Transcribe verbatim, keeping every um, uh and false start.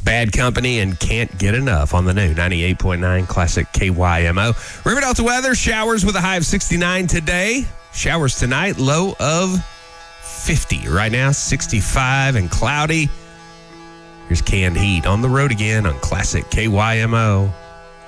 Bad Company and Can't Get Enough on the new ninety-eight point nine Classic K Y M O. River Delta weather, showers with a high of sixty-nine today. Showers tonight, low of fifty. Right now, sixty-five and cloudy. Here's Canned Heat on the road again on Classic K Y M O.